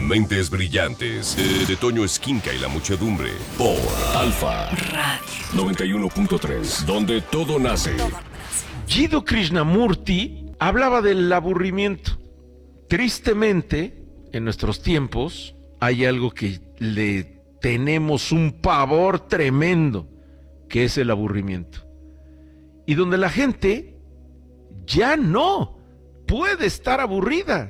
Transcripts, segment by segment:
Mentes brillantes de Toño Esquinca y la muchedumbre por Alfa Radio 91.3, donde todo nace. Jiddu Krishnamurti hablaba del aburrimiento. Tristemente, en nuestros tiempos, hay algo que le tenemos un pavor tremendo, que es el aburrimiento. Y donde la gente ya no puede estar aburrida.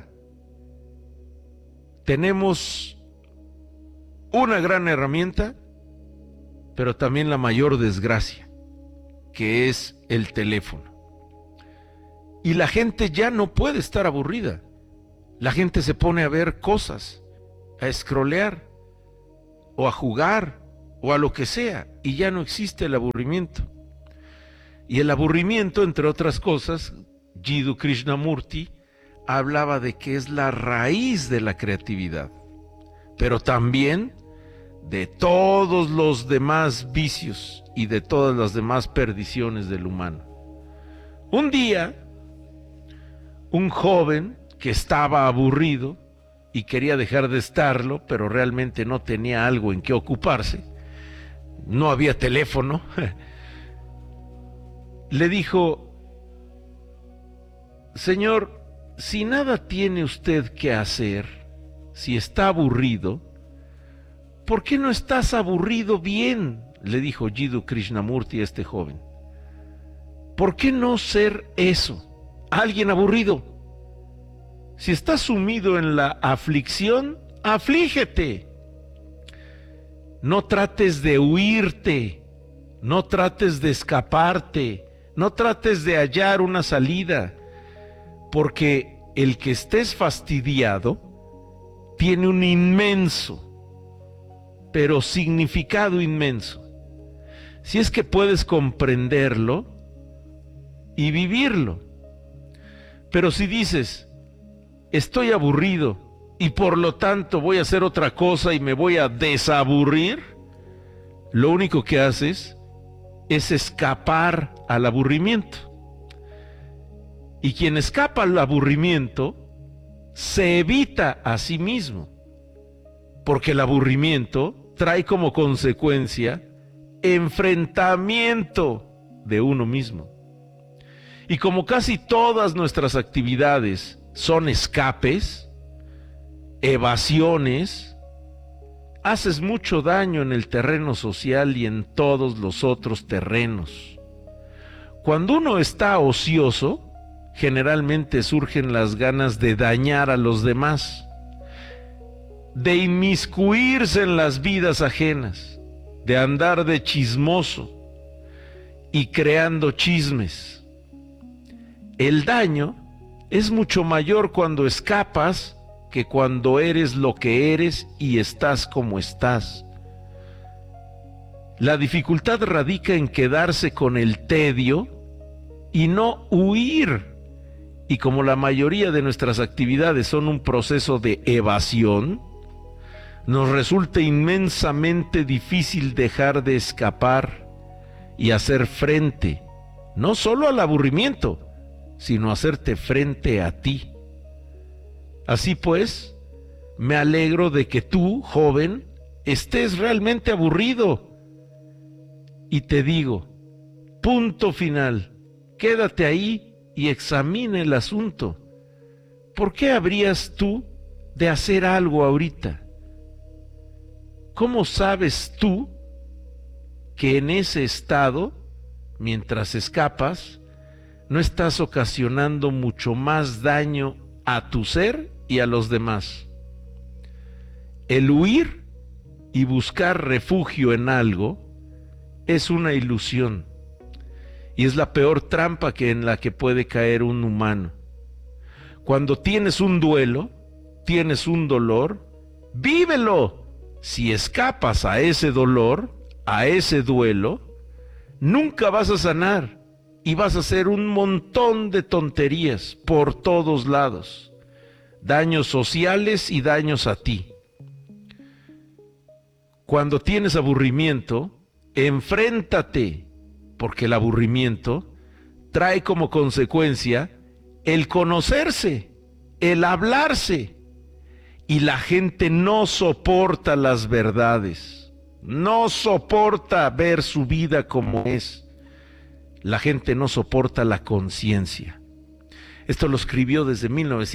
Tenemos una gran herramienta, pero también la mayor desgracia, que es el teléfono. Y la gente ya no puede estar aburrida. La gente se pone a ver cosas, a scrollear, o a jugar, o a lo que sea, y ya no existe el aburrimiento. Y el aburrimiento, entre otras cosas, Jiddu Krishnamurti hablaba de que es la raíz de la creatividad, pero también de todos los demás vicios y de todas las demás perdiciones del humano. Un día, un joven que estaba aburrido y quería dejar de estarlo, pero realmente no tenía algo en qué ocuparse, no había teléfono, le dijo: Señor, si nada tiene usted que hacer, si está aburrido, ¿por qué no estás aburrido bien?, le dijo Jiddu Krishnamurti a este joven. ¿Por qué no ser eso, alguien aburrido? Si estás sumido en la aflicción, aflígete. No trates de huirte, no trates de escaparte, no trates de hallar una salida, porque el que estés fastidiado tiene un inmenso, pero significado inmenso, si es que puedes comprenderlo y vivirlo. Pero si dices: estoy aburrido y por lo tanto voy a hacer otra cosa y me voy a desaburrir, lo único que haces es escapar al aburrimiento. Y quien escapa al aburrimiento se evita a sí mismo, porque el aburrimiento trae como consecuencia enfrentamiento de uno mismo. Y como casi todas nuestras actividades son escapes, evasiones, haces mucho daño en el terreno social y en todos los otros terrenos. Cuando uno está ocioso, generalmente surgen las ganas de dañar a los demás, de inmiscuirse en las vidas ajenas, de andar de chismoso y creando chismes. El daño es mucho mayor cuando escapas que cuando eres lo que eres y estás como estás. La dificultad radica en quedarse con el tedio y no huir. Y como la mayoría de nuestras actividades son un proceso de evasión, nos resulta inmensamente difícil dejar de escapar y hacer frente, no solo al aburrimiento, sino hacerte frente a ti. Así pues, me alegro de que tú, joven, estés realmente aburrido. Y te digo, punto final, quédate ahí y examina el asunto. ¿Por qué habrías tú de hacer algo ahorita? ¿Cómo sabes tú que en ese estado, mientras escapas, no estás ocasionando mucho más daño a tu ser y a los demás? El huir y buscar refugio en algo es una ilusión. Y es la peor trampa en la que puede caer un humano. Cuando tienes un duelo, tienes un dolor, vívelo. Si escapas a ese dolor, a ese duelo, nunca vas a sanar y vas a hacer un montón de tonterías por todos lados. Daños sociales y daños a ti. Cuando tienes aburrimiento, enfréntate, porque el aburrimiento trae como consecuencia el conocerse, el hablarse Y la gente no soporta las verdades, no soporta ver su vida como es. La gente no soporta la conciencia. Esto lo escribió desde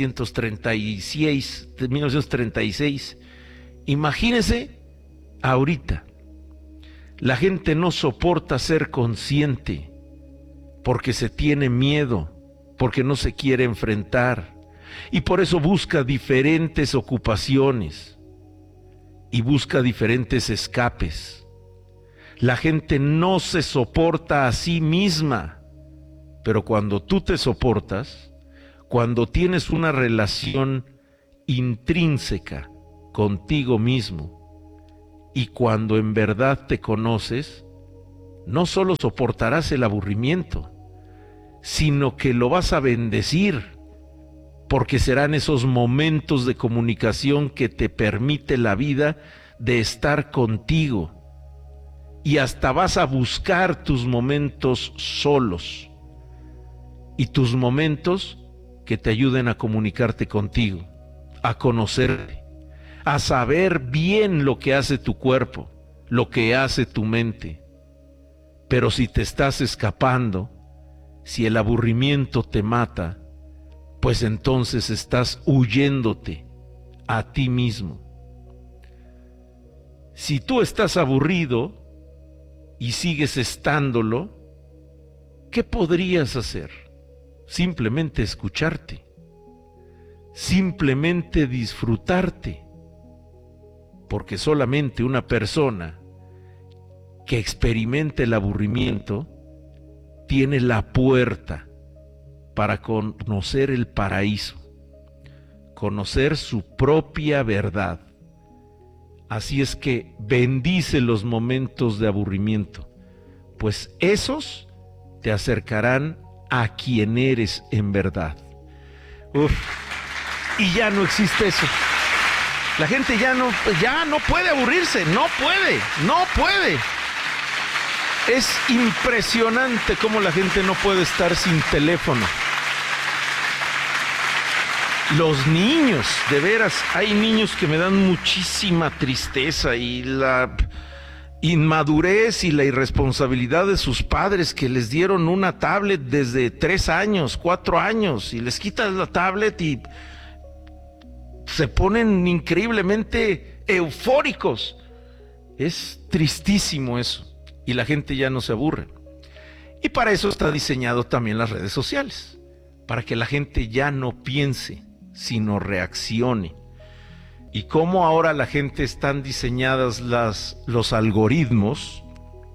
1936. Imagínese ahorita. La gente no soporta ser consciente porque se tiene miedo, porque no se quiere enfrentar y por eso busca diferentes ocupaciones y busca diferentes escapes. La gente no se soporta a sí misma, pero cuando tú te soportas, cuando tienes una relación intrínseca contigo mismo y cuando en verdad te conoces, no solo soportarás el aburrimiento, sino que lo vas a bendecir, porque serán esos momentos de comunicación que te permite la vida de estar contigo, y hasta vas a buscar tus momentos solos y tus momentos que te ayuden a comunicarte contigo, a conocerte, a saber bien lo que hace tu cuerpo, lo que hace tu mente. Pero si te estás escapando, si el aburrimiento te mata, pues entonces estás huyéndote a ti mismo. Si tú estás aburrido y sigues estándolo, ¿qué podrías hacer? Simplemente escucharte, simplemente disfrutarte, porque solamente una persona que experimente el aburrimiento tiene la puerta para conocer el paraíso, conocer su propia verdad. Así es que bendice los momentos de aburrimiento, pues esos te acercarán a quien eres en verdad. Y ya no existe eso. La gente ya no puede aburrirse, no puede. Es impresionante cómo la gente no puede estar sin teléfono. Los niños, de veras, hay niños que me dan muchísima tristeza, y la inmadurez y la irresponsabilidad de sus padres que les dieron una tablet desde 3 años, 4 años, y les quitas la tablet y se ponen increíblemente eufóricos. Es tristísimo eso, y la gente ya no se aburre. Y para eso está diseñado también las redes sociales, para que la gente ya no piense, sino reaccione. Y cómo ahora la gente están diseñadas los algoritmos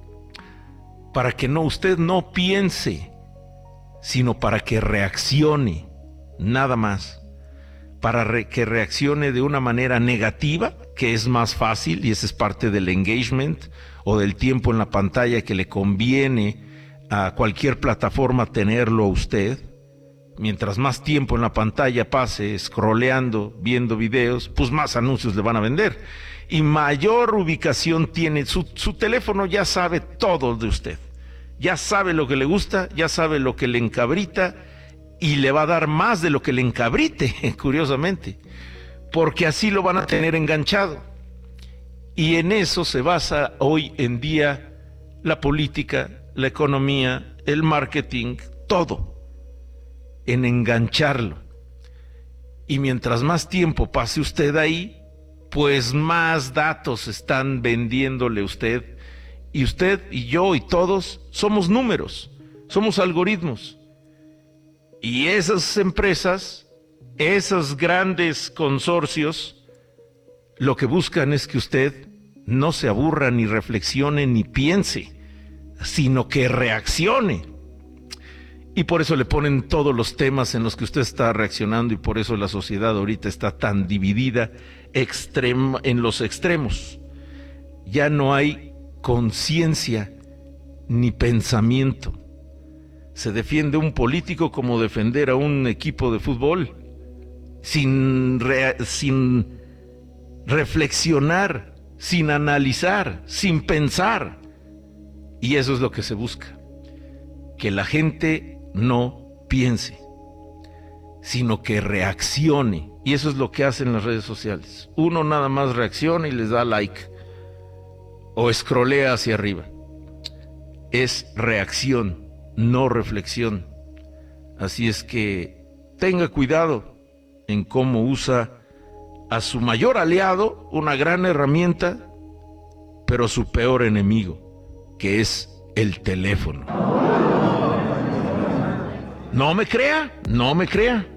para que usted no piense, sino para que reaccione, nada más. Para que reaccione de una manera negativa, que es más fácil, y esa es parte del engagement o del tiempo en la pantalla que le conviene a cualquier plataforma tenerlo a usted. Mientras más tiempo en la pantalla pase scrolleando, viendo videos, pues más anuncios le van a vender. Y mayor ubicación tiene, su teléfono ya sabe todo de usted. Ya sabe lo que le gusta, ya sabe lo que le encabrita, y le va a dar más de lo que le encabrite, curiosamente, porque así lo van a tener enganchado. Y en eso se basa hoy en día la política, la economía, el marketing, todo, en engancharlo. Y mientras más tiempo pase usted ahí, pues más datos están vendiéndole usted. Y usted y yo y todos somos números, somos algoritmos. Y esas empresas, esos grandes consorcios, lo que buscan es que usted no se aburra, ni reflexione, ni piense, sino que reaccione. Y por eso le ponen todos los temas en los que usted está reaccionando, y por eso la sociedad ahorita está tan dividida en los extremos. Ya no hay conciencia ni pensamiento. Se defiende un político como defender a un equipo de fútbol, sin reflexionar, sin analizar, sin pensar. Y eso es lo que se busca, que la gente no piense, sino que reaccione. Y eso es lo que hacen las redes sociales. Uno nada más reacciona y les da like o escrolea hacia arriba. Es reacción, no reflexión. Así es que tenga cuidado en cómo usa a su mayor aliado, una gran herramienta, pero su peor enemigo, que es el teléfono. No me crea, no me crea.